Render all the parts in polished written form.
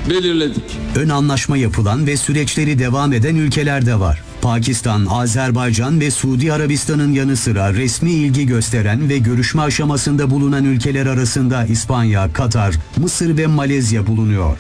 belirledik. Ön anlaşma yapılan ve süreçleri devam eden ülkeler de var. Pakistan, Azerbaycan ve Suudi Arabistan'ın yanı sıra resmi ilgi gösteren ve görüşme aşamasında bulunan ülkeler arasında İspanya, Katar, Mısır ve Malezya bulunuyor.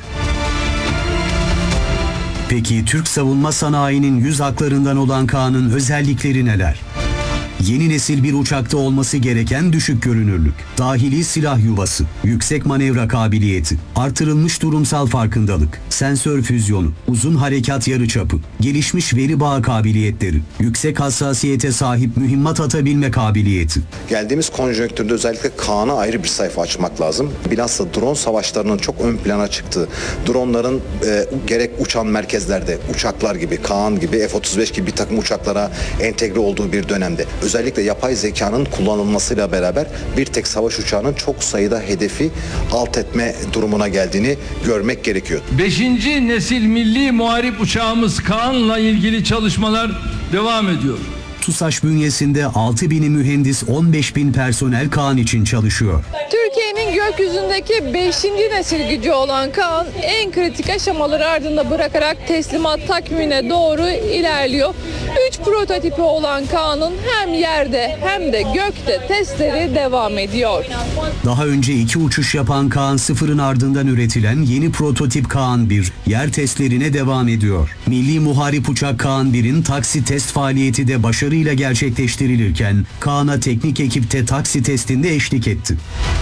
Peki Türk savunma sanayinin yüz haklarından olan Kaan'ın özellikleri neler? Yeni nesil bir uçakta olması gereken düşük görünürlük, dahili silah yuvası, yüksek manevra kabiliyeti, artırılmış durumsal farkındalık, sensör füzyonu, uzun harekat yarıçapı, gelişmiş veri bağı kabiliyetleri, yüksek hassasiyete sahip mühimmat atabilme kabiliyeti. Geldiğimiz konjonktürde özellikle Kaan'a ayrı bir sayfa açmak lazım. Bilhassa drone savaşlarının çok ön plana çıktığı, dronların gerek uçan merkezlerde, uçaklar gibi, Kaan gibi, F-35 gibi bir takım uçaklara entegre olduğu bir dönemde, özellikle yapay zekanın kullanılmasıyla beraber bir tek savaş uçağının çok sayıda hedefi alt etme durumuna geldiğini görmek gerekiyor. 5. nesil milli muharip uçağımız Kaan'la ilgili çalışmalar devam ediyor. TUSAŞ bünyesinde 6.000 mühendis, 15.000 personel Kaan için çalışıyor. Türkiye'nin gökyüzündeki 5. nesil gücü olan Kaan en kritik aşamaları ardında bırakarak teslimat takvimine doğru ilerliyor. 3 prototipi olan Kaan'ın hem yerde hem de gökte testleri devam ediyor. Daha önce 2 uçuş yapan Kaan 0'ın ardından üretilen yeni prototip Kaan 1 yer testlerine devam ediyor. Milli Muharip Uçak Kaan 1'in taksi test faaliyeti de başarıyla gerçekleştirilirken Kaan'a teknik ekip de taksi testinde eşlik etti.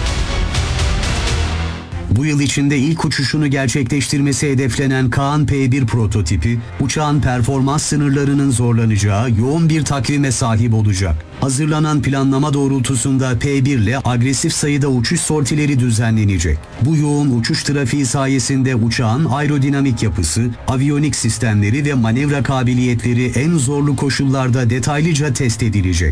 Bu yıl içinde ilk uçuşunu gerçekleştirmesi hedeflenen Kaan P1 prototipi, uçağın performans sınırlarının zorlanacağı yoğun bir takvime sahip olacak. Hazırlanan planlama doğrultusunda P1 ile agresif sayıda uçuş sortileri düzenlenecek. Bu yoğun uçuş trafiği sayesinde uçağın aerodinamik yapısı, aviyonik sistemleri ve manevra kabiliyetleri en zorlu koşullarda detaylıca test edilecek.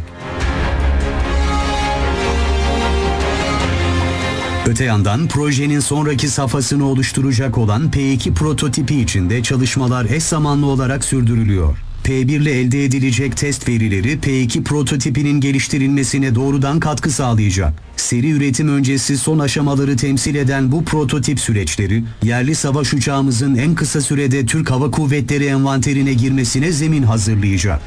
Öte yandan projenin sonraki safhasını oluşturacak olan P2 prototipi için de çalışmalar eş zamanlı olarak sürdürülüyor. P1 ile elde edilecek test verileri P2 prototipinin geliştirilmesine doğrudan katkı sağlayacak. Seri üretim öncesi son aşamaları temsil eden bu prototip süreçleri, yerli savaş uçağımızın en kısa sürede Türk Hava Kuvvetleri envanterine girmesine zemin hazırlayacak.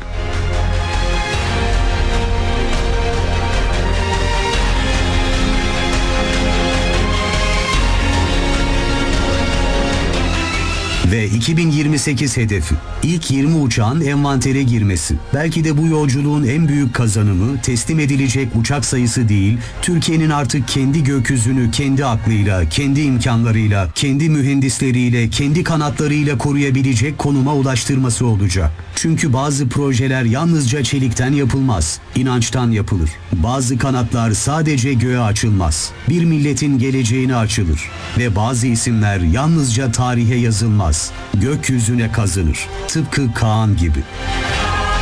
Ve 2028 hedefi. İlk 20 uçağın envantere girmesi. Belki de bu yolculuğun en büyük kazanımı teslim edilecek uçak sayısı değil, Türkiye'nin artık kendi gökyüzünü kendi aklıyla, kendi imkanlarıyla, kendi mühendisleriyle, kendi kanatlarıyla koruyabilecek konuma ulaştırması olacak. Çünkü bazı projeler yalnızca çelikten yapılmaz, inançtan yapılır. Bazı kanatlar sadece göğe açılmaz. Bir milletin geleceğine açılır. Ve bazı isimler yalnızca tarihe yazılmaz, gökyüzüne kazınır. Tıpkı Kaan gibi.